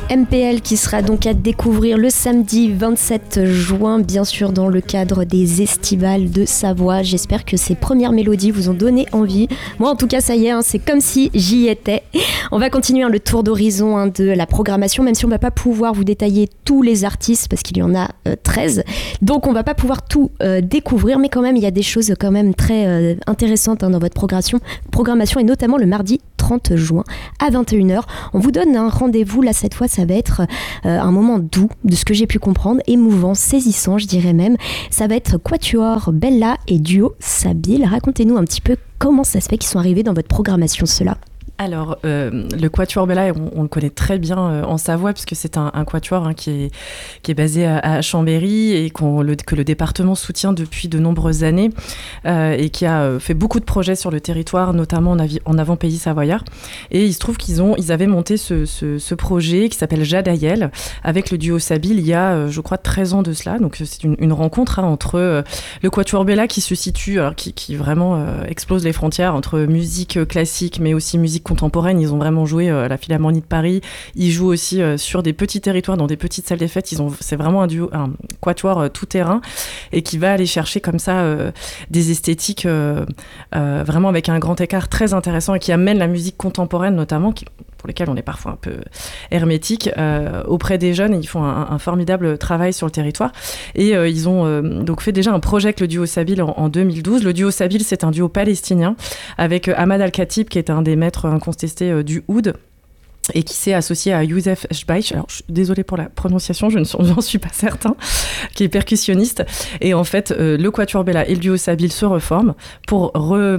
MPL qui sera donc à découvrir le samedi 27 juin, bien sûr dans le cadre des Estivales de Savoie. J'espère que ces premières mélodies vous ont donné envie. Moi en tout cas ça y est, c'est comme si j'y étais. On va continuer le tour d'horizon de la programmation, même si on ne va pas pouvoir vous détailler tous les artistes parce qu'il y en a 13. Donc on ne va pas pouvoir tout découvrir, mais quand même il y a des choses quand même très intéressantes dans votre programmation et notamment le mardi 30 juin à 21h. On vous donne un rendez-vous, là cette fois ça va être un moment doux, de ce que j'ai pu comprendre, émouvant, saisissant je dirais même. Ça va être Quatuor Bella et duo Sabile. Racontez-nous un petit peu comment ça se fait qu'ils sont arrivés dans votre programmation ceux-là. Alors, le Quatuor Bella, on le connaît très bien en Savoie, puisque c'est un quatuor qui est basé à Chambéry et que le département soutient depuis de nombreuses années et qui a fait beaucoup de projets sur le territoire, notamment en avant-pays savoyard. Et il se trouve qu'ils avaient monté ce projet qui s'appelle Jadaïel avec le duo Sabile il y a, je crois, 13 ans de cela. Donc, c'est une rencontre entre le Quatuor Bella qui se situe, alors qui vraiment explose les frontières entre musique classique, mais aussi musique contemporaine. Ils ont vraiment joué à la Philharmonie de Paris. Ils jouent aussi sur des petits territoires, dans des petites salles des fêtes. C'est vraiment un quatuor tout terrain et qui va aller chercher comme ça des esthétiques vraiment avec un grand écart très intéressant et qui amène la musique contemporaine notamment, pour lesquels on est parfois un peu hermétique, auprès des jeunes. Ils font un formidable travail sur le territoire. Et ils ont donc fait déjà un projet avec le duo Sabile en 2012. Le duo Sabile, c'est un duo palestinien avec Ahmad Al-Khatib, qui est un des maîtres incontestés du oud, et qui s'est associé à Youssef Shbaich, alors je suis désolée pour la prononciation, j'en suis pas certain, qui est percussionniste. Et en fait, le Quatuor Bella et le duo Sabile se reforment pour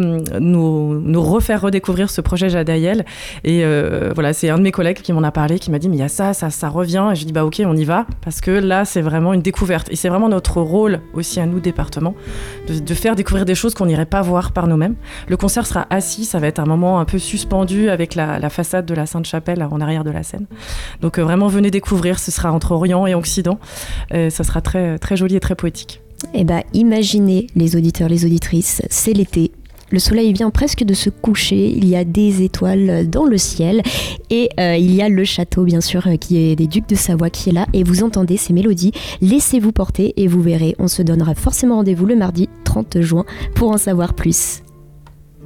nous refaire redécouvrir ce projet Jadaïel. Et voilà, c'est un de mes collègues qui m'en a parlé, qui m'a dit mais il y a ça revient. Et je dis bah ok, on y va, parce que là c'est vraiment une découverte. Et c'est vraiment notre rôle aussi à nous, département, de faire découvrir des choses qu'on n'irait pas voir par nous-mêmes. Le concert sera assis, ça va être un moment un peu suspendu avec la façade de la Sainte-Chapelle en arrière de la scène. Donc vraiment venez découvrir, ce sera entre Orient et Occident. Ça sera très, très joli et très poétique. Eh bien, imaginez les auditeurs, les auditrices, c'est l'été. Le soleil vient presque de se coucher, il y a des étoiles dans le ciel et il y a le château bien sûr qui est des Ducs de Savoie qui est là et vous entendez ces mélodies. Laissez-vous porter et vous verrez, on se donnera forcément rendez-vous le mardi 30 juin pour en savoir plus.